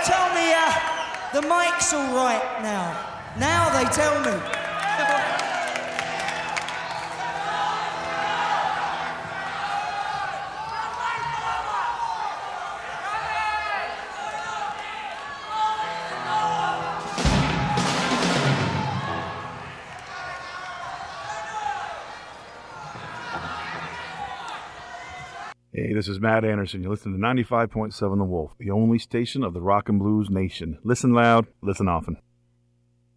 tell me the mic's all right now. Now they tell me. Hey, this is Matt Anderson. You're listening to 95.7 The Wolf, the only station of the rock and blues nation. Listen loud, listen often.